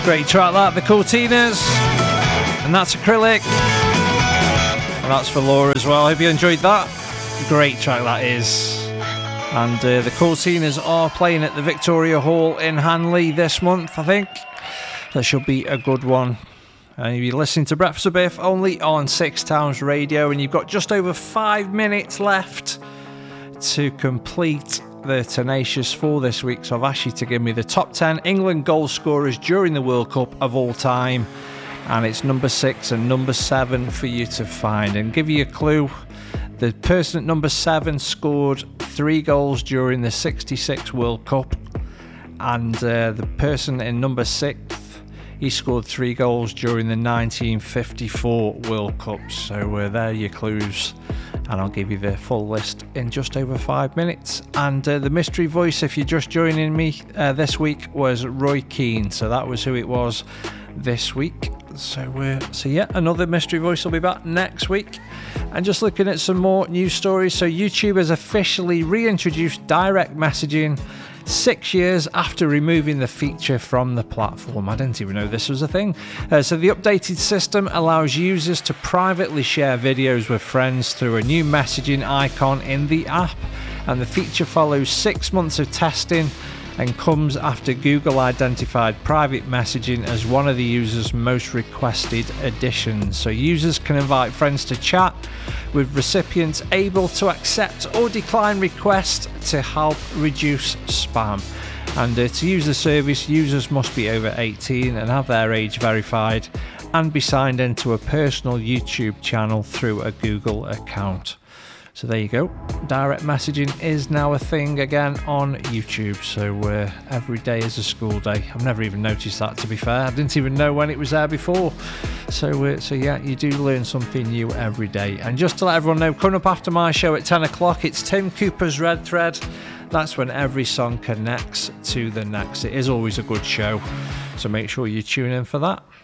Great track that, the Cortinas. And that's Acrylic. And that's for Laura as well. I hope you enjoyed that. Great track that is. And the Cortinas are playing at the Victoria Hall in Hanley this month, I think. That should be a good one. And you're listening to Breakfast with Biff only on Six Towns Radio, and you've got just over 5 minutes left to complete the Tenacious 4 this week. So I've asked you to give me the top 10 England goal scorers during the World Cup of all time, and it's number 6 and number 7 for you to find. And give you a clue, the person at number 7 scored 3 goals during the 66 World Cup, and the person in number 6, he scored 3 goals during the 1954 World Cup. So there are your clues, and I'll give you the full list in just over 5 minutes. And the mystery voice, if you're just joining me this week, was Roy Keane. So that was who it was this week. So yeah, another mystery voice will be back next week. And just looking at some more news stories. So YouTube has officially reintroduced direct messaging 6 years after removing the feature from the platform. I didn't even know this was a thing. So the updated system allows users to privately share videos with friends through a new messaging icon in the app, and the feature follows 6 months of testing and comes after Google identified private messaging as one of the users' most requested additions. So users can invite friends to chat, with recipients able to accept or decline requests to help reduce spam. And to use the service, users must be over 18 and have their age verified and be signed into a personal YouTube channel through a Google account. So there you go. Direct messaging is now a thing again on YouTube. So every day is a school day. I've never even noticed that, to be fair. I didn't even know when it was there before. So yeah, you do learn something new every day. And just to let everyone know, coming up after my show at 10 o'clock, it's Tim Cooper's Red Thread. That's when every song connects to the next. It is always a good show. So make sure you tune in for that.